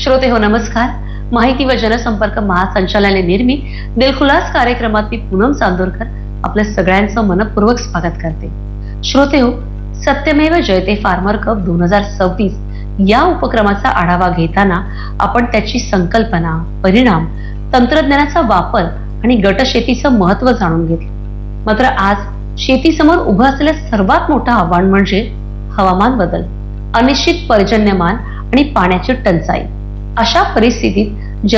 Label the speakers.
Speaker 1: श्रोते हो नमस्कार. माहिती व जनसंपर्क महासंचालनालय निर्मित दिलखुलास कार्यक्रमात मी पूनम चांदोरकर आपल्या सगळ्यांचं मनपूर्वक स्वागत करते. श्रोते हो, सत्यमेव जयते फार्मर कप 2026 या उपक्रमाचा आढावा घेताना आपण त्याची संकल्पना, परिणाम, तंत्रज्ञानाचा वापर आणि गट शेतीचं महत्त्व जाणून घेतलं. मात्र आज शेतीसमोर उभं असलेलं सर्वात मोठं आव्हान म्हणजे हवामान बदल, अनिश्चित पर्जन्यमान आणि पाण्याची टंचाई. अशा परिस्थितीत